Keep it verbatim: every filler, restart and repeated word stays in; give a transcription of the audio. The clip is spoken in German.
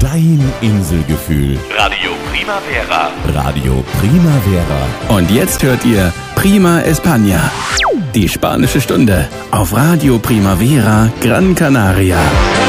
Dein Inselgefühl. Radio Primavera. Radio Primavera. Und jetzt hört ihr Prima España, die spanische Stunde auf Radio Primavera Gran Canaria.